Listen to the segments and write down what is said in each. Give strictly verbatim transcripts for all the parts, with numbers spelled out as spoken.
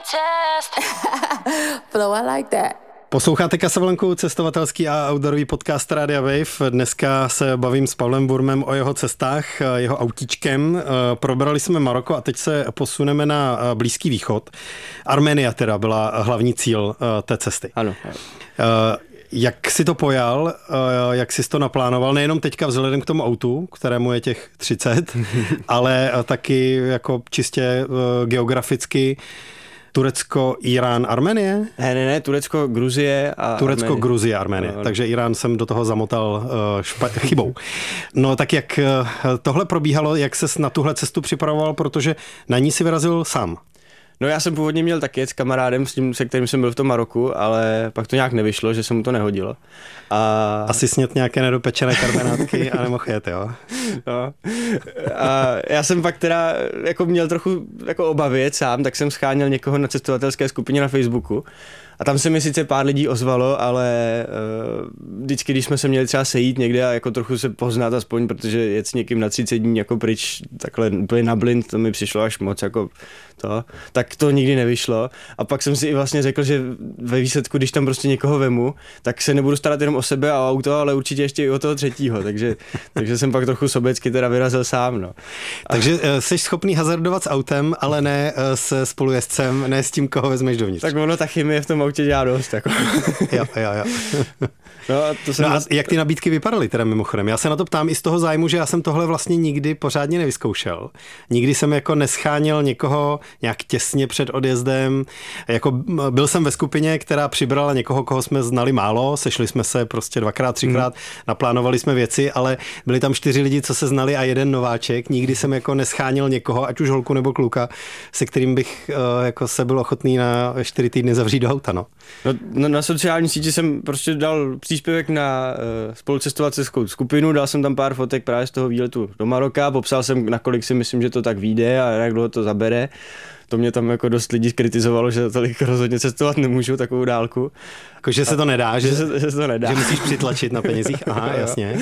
Flow, I like that. Posloucháte Casablancu, cestovatelský a outdoorový podcast Rádia Wave. Dneska se bavím s Pavlem Wurmem o jeho cestách, jeho autíčkem. Probrali jsme Maroko a teď se posuneme na Blízký východ. Arménia teda byla hlavní cíl té cesty. Ano. Jak jsi to pojal, jak jsi to naplánoval, nejenom teďka vzhledem k tomu autu, kterému je těch třicet, ale taky jako čistě geograficky Turecko, Irán, Arménie? Ne, ne, ne, Turecko, Gruzie a Turecko, Arménie. Gruzie, Arménie. No, no. Takže Irán jsem do toho zamotal špa- chybou. No tak jak tohle probíhalo, jak ses na tuhle cestu připravoval, protože na ní si vyrazil sám? No já jsem původně měl taky jet s kamarádem, s tím, se kterým jsem byl v tom Maroku, ale pak to nějak nevyšlo, že se mu to nehodilo. A... Asi snět nějaké nedopečené karbenátky a nemohl jet, jo? No. A já jsem pak teda jako měl trochu jako obavy jet sám, tak jsem scháněl někoho na cestovatelské skupině na Facebooku. A tam se mi sice pár lidí ozvalo, ale uh, vždycky, když jsme se měli třeba sejít někde a jako trochu se poznat aspoň, protože jet s někým na třicet dní jako pryč, takhle úplně na blind, to mi přišlo až moc jako to, tak to nikdy nevyšlo. A pak jsem si i vlastně řekl, že ve výsledku, když tam prostě někoho vemu, tak se nebudu starat jenom o sebe a o auto, ale určitě ještě i o toho třetího, takže, takže jsem pak trochu sobecky teda vyrazil sám. No. Takže uh, jsi schopný hazardovat s autem, ale ne uh, se spolujezdcem, ne s tím, koho vezmeš dovnitř. Tak ono ta chemie v tom autě dělá dost. Jako. jo, jo, jo. No a, to jsem no a jak ty nabídky vypadaly teda mimochodem? Já se na to ptám i z toho zájmu, že já jsem tohle vlastně nikdy pořádně nevyzkoušel. Nikdy jsem jako nescháněl někoho nějak těsně před odjezdem. Jako byl jsem ve skupině, která přibrala někoho, koho jsme znali málo, sešli jsme se prostě dvakrát, třikrát, hmm. naplánovali jsme věci, ale byli tam čtyři lidi, co se znali a jeden nováček. Nikdy jsem jako nescháněl někoho, ať už holku nebo kluka, se kterým bych uh, jako se byl ochotný na čtyři týdny zavřít do auta. No. No, na, na sociální síti jsem prostě dal příspěvek na uh, spolucestovatelskou skupinu, dal jsem tam pár fotek právě z toho výletu do Maroka, popsal jsem, nakolik si myslím, že to tak vyjde a jak dlouho to zabere. To mě tam jako dost lidí kritizovalo, že tolik rozhodně cestovat nemůžu, takovou dálku. Jako, že se to nedá, že, že, se, že se to nedá. Že musíš přitlačit na penězích, aha, jasně.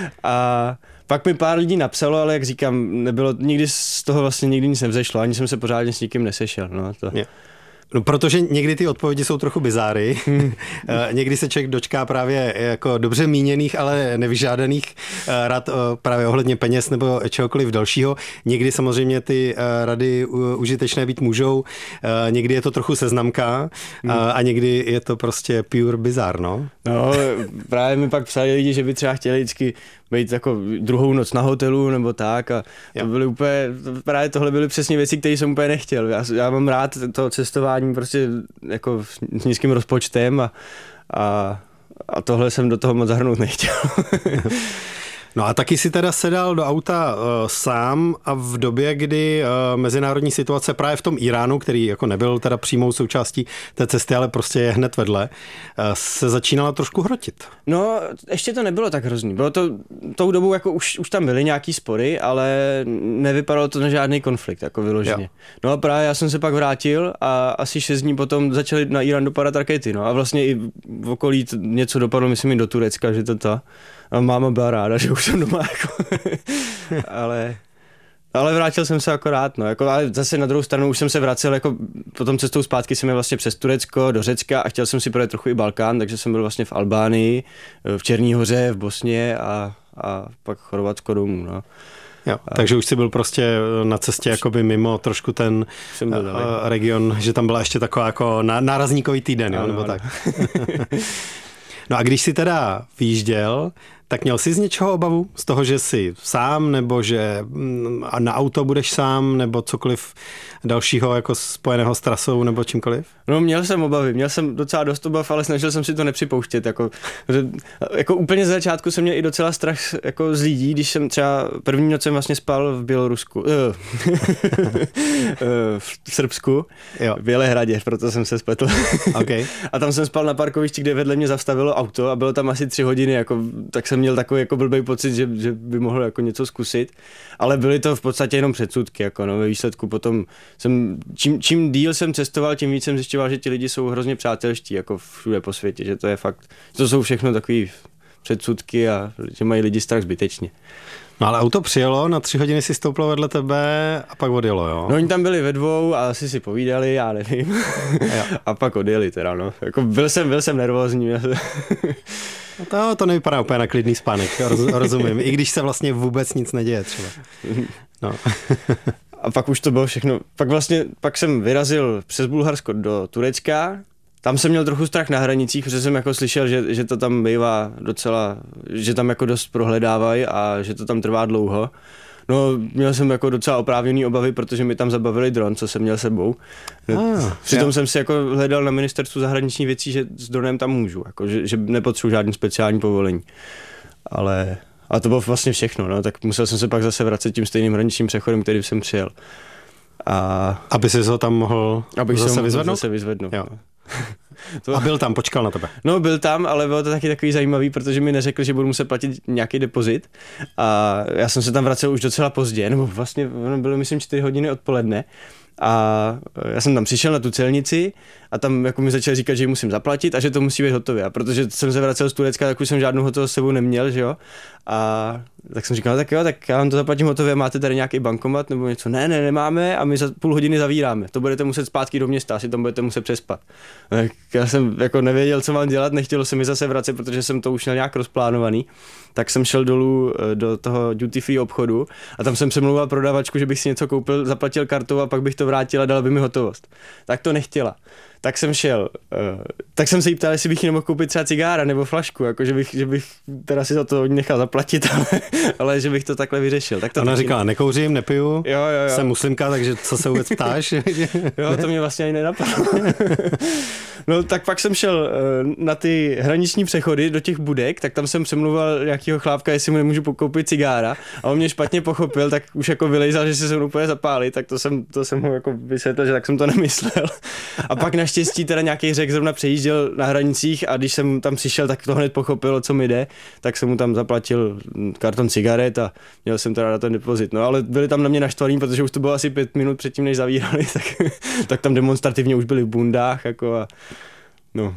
A pak mi pár lidí napsalo, ale jak říkám, nebylo, nikdy z toho vlastně nikdy nic nevzešlo, ani jsem se pořádně s nikým nesešel. No, to. Yeah. No, protože někdy ty odpovědi jsou trochu bizáry. Hmm. Někdy se člověk dočká právě jako dobře míněných, ale nevyžádaných rad právě ohledně peněz nebo čehokoliv dalšího. Někdy samozřejmě ty rady užitečné být můžou. Někdy je to trochu seznamka hmm. a někdy je to prostě pure bizár, no. No, právě mi pak psali lidi, že by třeba chtěli vždycky být jako druhou noc na hotelu nebo tak a to byly úplně, právě tohle byly přesně věci, které jsem úplně nechtěl. Já, já mám rád to cestování prostě jako s nízkým rozpočtem a, a, a tohle jsem do toho moc zahrnout nechtěl. No a taky si teda sedal do auta uh, sám a v době, kdy uh, mezinárodní situace právě v tom Iránu, který jako nebyl teda přímou součástí té cesty, ale prostě je hned vedle, uh, se začínala trošku hrotit. No, ještě to nebylo tak hrozný. Bylo to tou dobou, jako už, už tam byly nějaký spory, ale nevypadalo to na žádný konflikt, jako vyloženě. Jo. No a právě já jsem se pak vrátil a asi šest dní potom začaly na Irán dopadat rakety, no a vlastně i v okolí něco dopadlo, myslím i do Turecka, že to ta. A máma byla ráda, že už jsem doma, jako. ale, ale vrátil jsem se akorát, no, jako, ale zase na druhou stranu už jsem se vracel, jako potom cestou zpátky jsem je vlastně přes Turecko do Řecka a chtěl jsem si projet trochu i Balkán, takže jsem byl vlastně v Albánii, v Černý Hoře, v Bosně a, a pak Chorvatsko domů, no. Jo, a... takže už jsi byl prostě na cestě jakoby mimo trošku ten uh, region, že tam byla ještě taková jako nárazníkový týden, jo, ano, nebo ano. Tak. No a když jsi teda vyjížděl, tak měl jsi z něčeho obavu? Z toho, že jsi sám, nebo že na auto budeš sám, nebo cokoliv dalšího jako spojeného s trasou, nebo čímkoliv? No měl jsem obavy, měl jsem docela dost obav, ale snažil jsem si to nepřipouštět. Jako, jako úplně z začátku jsem měl i docela strach jako z lidí, když jsem třeba první noc jsem vlastně spal v Bělorusku, v Srbsku, jo. V Bělehradě, proto jsem se spletl. Okay. A tam jsem spal na parkovišti, kde vedle mě zastavilo auto a bylo tam asi tři hodiny, jako, tak jsem měl takový jako blbej pocit, že, že by mohl jako něco zkusit, ale byly to v podstatě jenom předsudky, jako no, ve výsledku potom jsem, čím, čím díl jsem cestoval, tím víc jsem zjišťoval, že ti lidi jsou hrozně přátelští, jako všude po světě, že to je fakt, to jsou všechno takový předsudky a že mají lidi strach zbytečně. No ale auto přijelo, na tři hodiny si stouplo vedle tebe a pak odjelo, jo? No oni tam byli ve dvou a asi si povídali, já nevím. A pak odjeli teda, no. Jako byl jsem, byl jsem nervózní. No to, to nevypadá úplně na klidný spánek, roz, rozumím. I když se vlastně vůbec nic neděje třeba. No. A pak už to bylo všechno. Pak vlastně, pak jsem vyrazil přes Bulharsko do Turecka. Tam jsem měl trochu strach na hranicích, protože jsem jako slyšel, že, že to tam bývá docela, že tam jako dost prohledávají a že to tam trvá dlouho. No, měl jsem jako docela oprávněný obavy, protože mi tam zabavili dron, co jsem měl sebou. Ah, Přitom já. jsem si jako hledal na ministerstvu zahraničních věcí, že s dronem tam můžu, jako, že, že nepotřebuji žádný speciální povolení. Ale, ale to bylo vlastně všechno, no, tak musel jsem se pak zase vracet tím stejným hraničním přechodem, který jsem přijel. A... Aby si ho tam mohl Abych zase se vyzvednout? Zase vyzvednout. Jo. To... A byl tam, počkal na tebe. No, byl tam, ale bylo to taky takový zajímavý, protože mi neřekl, že budu muset platit nějaký depozit. A já jsem se tam vracel už docela pozdě, nebo vlastně bylo myslím čtyři hodiny odpoledne. A já jsem tam přišel na tu celnici a tam jako mi začali říkat, že ji musím zaplatit a že to musí být hotové. A protože jsem se vracel z Turecka, tak už jsem žádnou hotovost s sebou neměl, že jo. A tak jsem říkal, no tak jo, tak já vám to zaplatím hotové, máte tady nějaký bankomat nebo něco? Ne, ne, nemáme a my za půl hodiny zavíráme. To budete muset zpátky do města, asi tam budete muset přespat. Tak já jsem jako nevěděl, co mám dělat, nechtělo se mi zase vracet, protože jsem to už měl nějak rozplánovaný. Tak jsem šel dolů do toho duty free obchodu a tam jsem přemlouval prodavačku, že bych si něco koupil, zaplatil kartou a pak bych to vrátil a dala by mi hotovost. Tak to nechtěla. Tak jsem šel, uh, tak jsem se jí ptal, jestli bych jí nemohl koupit třeba cigára nebo flašku, jako že bych, že bych teda si za to nechal zaplatit, ale, ale že bych to takhle vyřešil. Tak to Ona taky... říkala, nekouřím, nepiju, jo, jo, jo. jsem muslimka, takže co se vůbec ptáš? Jo, to mě vlastně ani nenapadlo. No tak pak jsem šel uh, na ty hraniční přechody do těch budek, tak tam jsem přemluval nějakýho chlápka, jestli mu nemůžu koupit cigára a on mě špatně pochopil, tak už jako vylejzal, že si se mnou úplně zapálí, tak to jsem, to jsem mu jako vysvětlil, že tak jsem to nemyslel. A pak naštěstí teda nějaký Řek zrovna přejížděl na hranicích a když jsem tam přišel, tak to hned pochopil, o co mi jde, tak jsem mu tam zaplatil karton cigaret a měl jsem teda na ten depozit. No ale byli tam na mě naštvaní, protože už to bylo asi pět minut předtím, než zavírali, tak, tak tam demonstrativně už byli v bundách jako a no.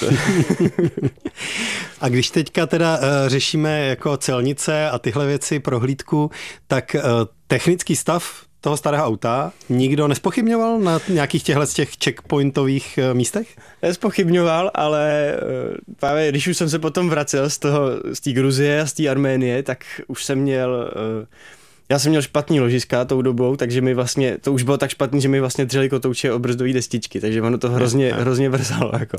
A když teďka teda uh, řešíme jako celnice a tyhle věci, prohlídku, tak uh, technický stav toho starého auta nikdo nespochybňoval na nějakých těchto těch checkpointových uh, místech? Nespochybňoval, ale uh, právě když už jsem se potom vracel z toho, z té Gruzie a z té Arménie, tak už jsem měl... Uh, Já jsem měl špatný ložiska tou dobou, takže mi vlastně, to už bylo tak špatný, že mi vlastně dřeli kotouče o brzdové destičky, takže ono to hrozně, hrozně vrzalo, jako.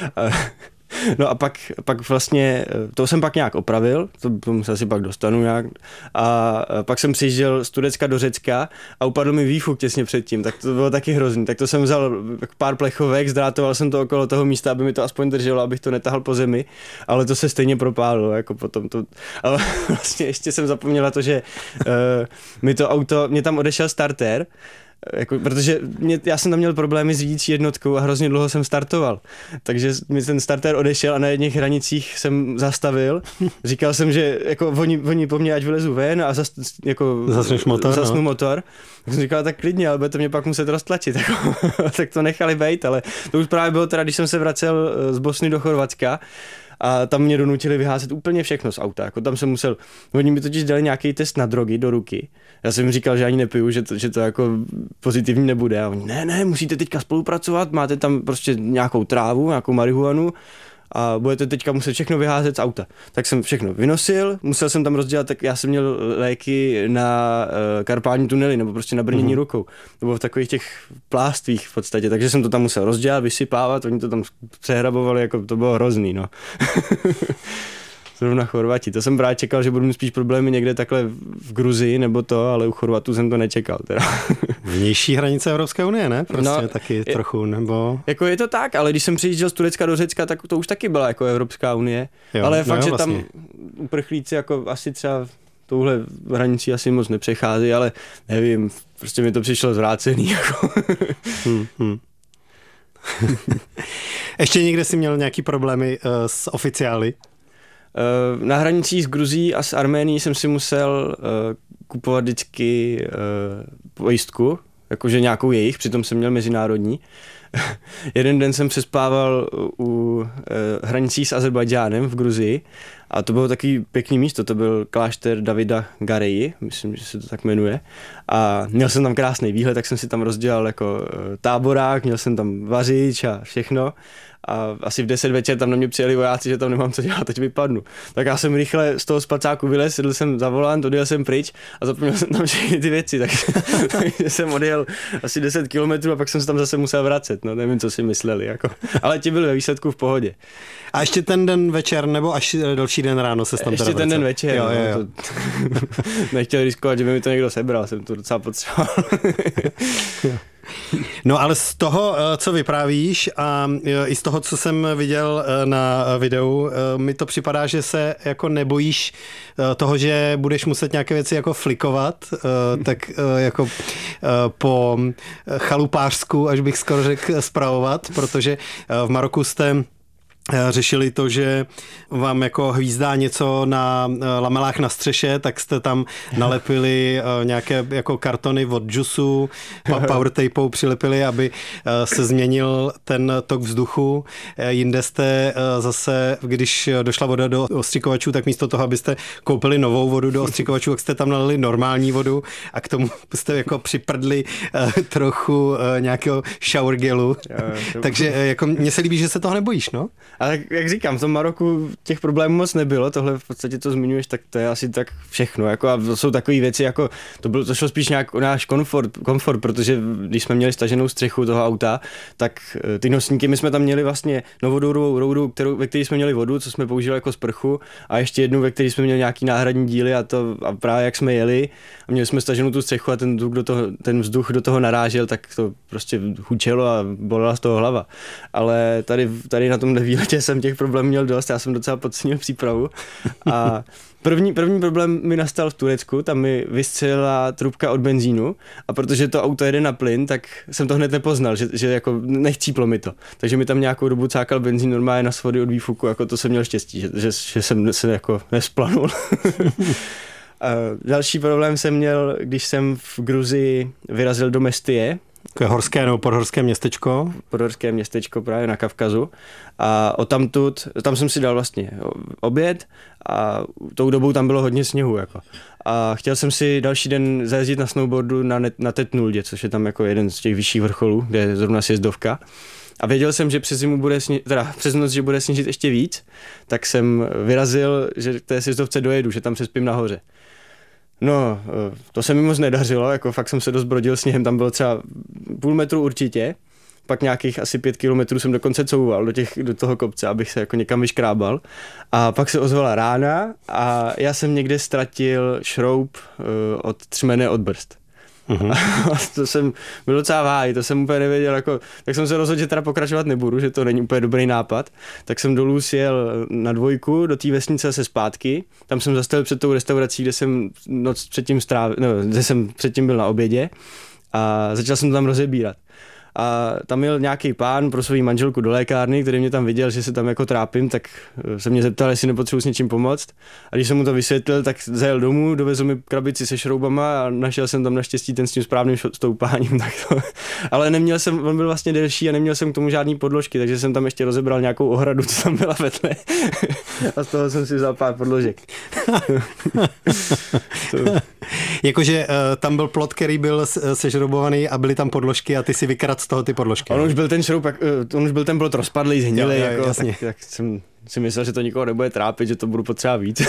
No a pak, pak vlastně, to jsem pak nějak opravil, to, to se asi pak dostanu nějak, a pak jsem přijížděl z Turecka do Řecka a upadl mi výfuk těsně předtím, tak to bylo taky hrozný, tak to jsem vzal pár plechovek, zdrátoval jsem to okolo toho místa, aby mi to aspoň drželo, abych to netahal po zemi, ale to se stejně propálilo, jako potom to, ale vlastně ještě jsem zapomněl na to, že uh, mi to auto, mě tam odešel startér, jako, protože mě, já jsem tam měl problémy s řídící jednotkou a hrozně dlouho jsem startoval. Takže mi ten starter odešel a na jedných hranicích jsem zastavil. Říkal jsem, že jako oni, oni po mně ať vylezu ven a zas, jako, motor, zasnu no. motor. Tak jsem říkal, tak klidně, ale budete mě pak muset roztlačit. Jako, tak to nechali bejt, ale to už právě bylo teda, když jsem se vracel z Bosny do Chorvatska, a tam mě donutili vyházet úplně všechno z auta. Jako tam jsem musel, oni mi totiž dali nějaký test na drogy do ruky. Já jsem jim říkal, že ani nepiju, že to, že to jako pozitivní nebude. A oni, ne, ne, musíte teďka spolupracovat, máte tam prostě nějakou trávu, nějakou marihuanu a budete teďka muset všechno vyházet z auta. Tak jsem všechno vynosil, musel jsem tam rozdělat, tak já jsem měl léky na uh, karpální tunely, nebo prostě na brnění mm-hmm. rukou. To bylo v takových těch plástvích v podstatě, takže jsem to tam musel rozdělat, vysypávat, oni to tam přehrabovali, jako to bylo hrozný, no. Zrovna Chorvati, to jsem právě čekal, že budu mít spíš problémy někde takhle v Gruzii nebo to, ale u Chorvatů jsem to nečekal teda. Vnější hranice Evropské unie, ne? Prostě no, taky je, trochu, nebo... Jako je to tak, ale když jsem přijížděl z Turecka do Řecka, tak to už taky byla jako Evropská unie. Jo, ale je no fakt, jo, že vlastně. tam uprchlíci jako asi třeba touhle hranicí asi moc nepřechází, ale nevím, prostě mi to přišlo zvrácený. Jako. hmm, hmm. Ještě někde jsi měl nějaký problémy uh, s oficiály? Na hranicích s Gruzií a s Arménií jsem si musel uh, kupovat vždycky uh, pojistku, jakože nějakou jejich, přitom jsem měl mezinárodní. Jeden den jsem přespával u uh, hranicí s Azerbajdžánem v Gruzii A to bylo takový pěkný místo, to byl klášter Davida Gareji, myslím, že se to tak jmenuje. A měl jsem tam krásný výhled, tak jsem si tam rozdělal jako táborák, měl jsem tam vařič a všechno. A asi v deset večer tam na mě přijeli vojáci, že tam nemám co dělat, teď vypadnu. Tak já jsem rychle z toho spacáku vylez, sedl jsem za volant, odjel jsem pryč a zapomněl jsem tam všechny ty věci, tak, takže jsem odjel asi deset kilometrů a pak jsem se tam zase musel vracet, no nevím, co si mysleli, jako. Ale ti byli ve výsledku v pohodě. A ještě ten den večer, nebo až další den ráno se tam ještě teda ten vracel? den večer, jo, no, jo, jo. To, nechtěl riskovat, že by mi to někdo sebral, jsem to docela potřeboval. No ale z toho, co vyprávíš a i z toho, co jsem viděl na videu, mi to připadá, že se jako nebojíš toho, že budeš muset nějaké věci jako flikovat, tak jako po chalupářsku, až bych skoro řekl, spravovat, protože v Maroku jste řešili to, že vám jako hvízdá něco na lamelách na střeše, tak jste tam nalepili nějaké jako kartony od džusu, power tapou přilepili, aby se změnil ten tok vzduchu. Jinde jste zase, když došla voda do ostřikovačů, tak místo toho, abyste koupili novou vodu do ostřikovačů, tak jste tam nalili normální vodu a k tomu jste jako připrdli trochu nějakého shower gelu. Takže jako mně se líbí, že se toho nebojíš, no? Ale jak říkám, v tom Maroku těch problémů moc nebylo, tohle v podstatě to zmiňuješ, tak to je asi tak všechno. Jako, a to jsou takové věci, jako to, bylo, to šlo spíš nějak o náš komfort, komfort, protože když jsme měli staženou střechu toho auta, tak ty nosníky, my jsme tam měli vlastně novodourovou roudu, kterou, ve které jsme měli vodu, co jsme použili jako sprchu, a ještě jednu, ve které jsme měli nějaký náhradní díly a, to, a právě jak jsme jeli a měli jsme staženou tu střechu a ten vzduch do toho, ten vzduch do toho narážel, tak to prostě hučelo a bolela z toho hlava. Ale tady, tady na tomhle výletě jsem těch problémů měl dost, já jsem docela podcenil přípravu a první, první problém mi nastal v Turecku, tam mi vystřelila trubka od benzínu a protože to auto jede na plyn, tak jsem to hned nepoznal, že, že jako nechcíplo mi to, takže mi tam nějakou dobu cákal benzín normálně na svody od výfuku, jako to jsem měl štěstí, že, že, že jsem se jako nesplanul. A další problém jsem měl, když jsem v Gruzii vyrazil do Mestie. To je horské nebo podhorské městečko. Podhorské městečko právě na Kavkazu. A odtamtud, tam jsem si dal vlastně oběd a tou dobou tam bylo hodně sněhu. Jako. A chtěl jsem si další den zajezdit na snowboardu na, na Tetnuldě, což je tam jako jeden z těch vyšších vrcholů, kde je zrovna sjezdovka. A věděl jsem, že přes zimu bude sněžit, teda přes noc, že bude sněžit ještě víc, tak jsem vyrazil, že k té sjezdovce dojedu, že tam přespím nahoře. No, to se mi moc nedařilo, jako fakt jsem se dost brodil sněhem, tam bylo třeba půl metru určitě, pak nějakých asi pět kilometrů jsem dokonce couval do, těch, do toho kopce, abych se jako někam vyškrábal. A pak se ozvala rána a já jsem někde ztratil šroub uh, od třmene od brzd. Uhum. To jsem byl docela váj, to jsem úplně nevěděl, jako, tak jsem se rozhodl, že teda pokračovat nebudu, že to není úplně dobrý nápad, tak jsem dolů sjel na dvojku do té vesnice se zpátky, tam jsem zastavil před tou restaurací, kde jsem noc předtím strávil, no, kde jsem předtím byl na obědě a začal jsem to tam rozebírat. A tam měl nějaký pán pro svou manželku do lékárny, který mě tam viděl, že se tam jako trápím, tak se mě zeptal, jestli nepotřebuji s něčím pomoct. A když jsem mu to vysvětlil, tak zajel domů, dovezl mi krabici se šroubama a našel jsem tam naštěstí ten s tím správným stoupáním. Tak to... Ale neměl jsem, on byl vlastně delší a neměl jsem k tomu žádný podložky, takže jsem tam ještě rozebral nějakou ohradu, co tam byla ve tle. A z toho jsem si vzal pár podložek. to... Jakože uh, tam byl plot, který byl sežroubovaný a byly tam podložky a ty si vykradl z toho ty podložky. On už byl ten šroub, on už byl ten plot rozpadlý, zhnilej, jo, jo, jako, tak, tak jsem si myslel, že to nikoho nebude trápit, že to budu potřeba víc.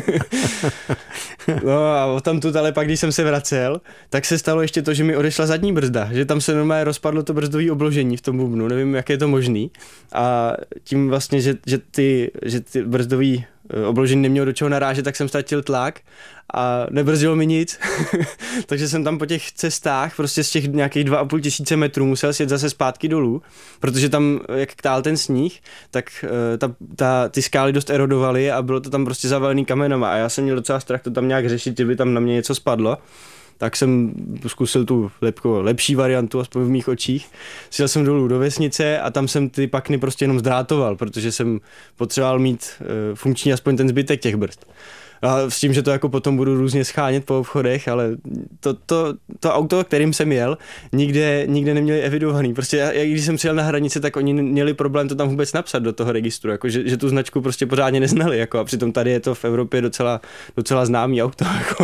No a odtamtud, ale pak, když jsem se vracel, tak se stalo ještě to, že mi odešla zadní brzda, že tam se normálně rozpadlo to brzdové obložení v tom bubnu, nevím, jak je to možný. A tím vlastně, že, že ty, že ty brzdový obložení nemělo do čeho narážet, tak jsem ztratil tlak a nebrzdilo mi nic. Takže jsem tam po těch cestách prostě z těch nějakých dva a půl tisíce metrů musel sjet zase zpátky dolů, protože tam, jak tál ten sníh, tak ta, ta, ty skály dost erodovaly a bylo to tam prostě zavalený kamenama a já jsem měl docela strach to tam nějak řešit, že by tam na mě něco spadlo. tak jsem zkusil tu lepko, lepší variantu, aspoň v mých očích. Šel jsem dolů do vesnice a tam jsem ty pakny prostě jenom zdrátoval, protože jsem potřeboval mít uh, funkční aspoň ten zbytek těch brzd. A s tím, že to jako potom budu různě schánět po obchodech, ale to, to, to auto, kterým jsem jel, nikde, nikde neměli evidovaný. Prostě já, když jsem přijel na hranici, tak oni měli problém to tam vůbec napsat do toho registru, jako že, že tu značku prostě pořádně neznali, jako a přitom tady je to v Evropě docela, docela známý auto. Jako.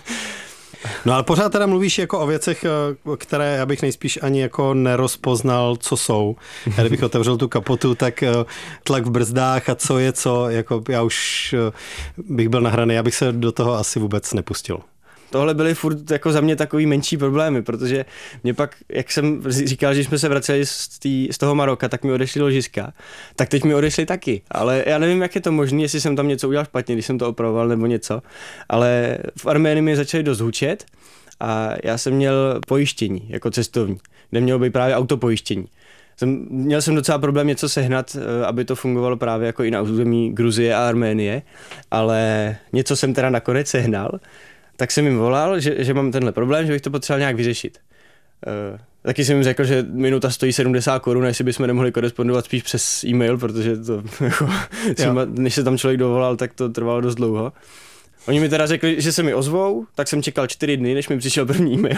No ale pořád teda mluvíš jako o věcech, které já bych nejspíš ani jako nerozpoznal, co jsou. Já kdybych otevřel tu kapotu, tak tlak v brzdách a co je co, jako já už bych byl nahraný, já bych se do toho asi vůbec nepustil. Tohle byly furt jako za mě takový menší problémy, protože mě pak, jak jsem říkal, že jsme se vraceli z, tý, z toho Maroka, tak mi odešly ložiska, tak teď mi odešly taky, ale já nevím, jak je to možné, jestli jsem tam něco udělal špatně, když jsem to opravoval nebo něco, ale v Arménii mi začali dost hučet a já jsem měl pojištění jako cestovní, kde mělo být právě autopojištění. Jsem, měl jsem docela problém něco sehnat, aby to fungovalo právě jako i na území Gruzie a Arménie, ale něco jsem teda nakonec sehnal. Tak jsem jim volal, že, že mám tenhle problém, že bych to potřeboval nějak vyřešit. Uh, taky jsem jim řekl, že minuta stojí sedmdesát korun, jestli bychom nemohli korespondovat spíš přes e-mail, protože to, jako, třeba, než se tam člověk dovolal, tak to trvalo dost dlouho. Oni mi teda řekli, že se mi ozvou, tak jsem čekal čtyři dny, než mi přišel první e-mail.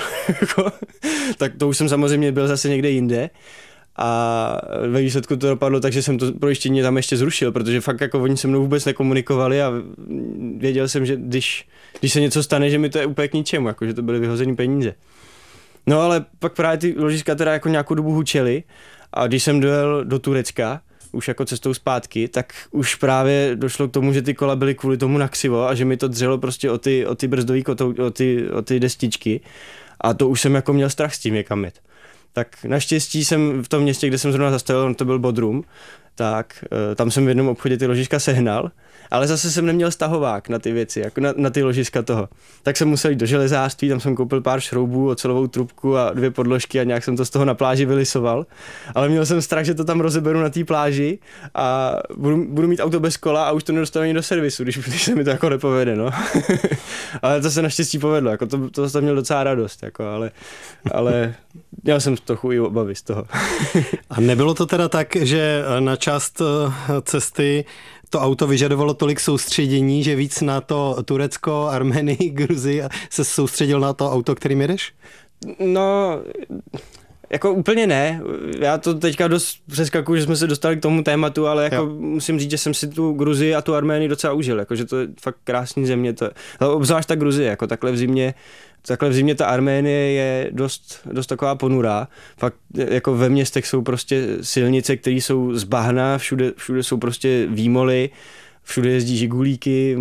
Tak to už jsem samozřejmě byl zase někde jinde. A ve výsledku to dopadlo tak, že jsem to pojištění tam ještě zrušil, protože fakt jako oni se mnou vůbec nekomunikovali a věděl jsem, že když, když se něco stane, že mi to je úplně k ničemu, jako že to byly vyhozený peníze. No ale pak právě ty ložiska teda jako nějakou dobu hučely a když jsem dojel do Turecka, už jako cestou zpátky, tak už právě došlo k tomu, že ty kola byly kvůli tomu nakřivo a že mi to dřelo prostě o ty, o ty brzdový kotou, o ty, o ty destičky a to už jsem jako měl strach s tím někam jet. Tak naštěstí jsem v tom městě, kde jsem zrovna zastavil, to byl Bodrum, tak tam jsem v jednom obchodě ty ložiska sehnal, ale zase jsem neměl stahovák na ty věci, jako na, na ty ložiska toho. Tak jsem musel jít do železářství, tam jsem koupil pár šroubů, ocelovou trubku a dvě podložky a nějak jsem to z toho na pláži vylisoval. Ale měl jsem strach, že to tam rozeberu na té pláži a budu, budu mít auto bez kola a už to nedostanu ani do servisu, když, když se mi to jako nepovede, no. Ale to se naštěstí povedlo, jako to, to jsem měl docela radost, jako, ale, ale měl jsem trochu i obavy z toho. A nebylo to teda tak, že na část cesty to auto vyžadovalo tolik soustředění, že víc na to Turecko, Arménii, Gruzii se soustředil na to auto, kterým jedeš? No, jako úplně ne. Já to teďka dost přeskakuju, že jsme se dostali k tomu tématu, ale jako musím říct, že jsem si tu Gruzii a tu Arménii docela užil, jako, že to je fakt krásný země. To je, obzvlášť ta Gruzie, jako takhle v zimě, takhle v zimě ta Arménie je dost, dost taková ponurá. Fakt jako ve městech jsou prostě silnice, které jsou z bahna, všude, všude jsou prostě výmoly, všude jezdí žigulíky,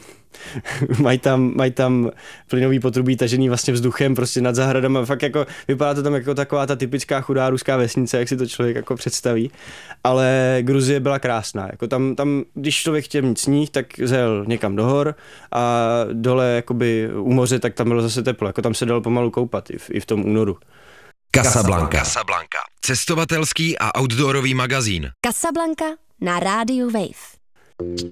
mají tam, mají tam plynový potrubí tažený vlastně vzduchem prostě nad zahradama. Fakt jako vypadá to tam jako taková ta typická chudá ruská vesnice, jak si to člověk jako představí. Ale Gruzie byla krásná. Jako tam, tam, když člověk chtěl mít sníh, tak zjel někam do hor a dole jakoby u moře, tak tam bylo zase teplo. Jako tam se dalo pomalu koupat i v, i v tom únoru. Casablanca. Casablanca. Cestovatelský a outdoorový magazín. Casablanca na rádiu Wave.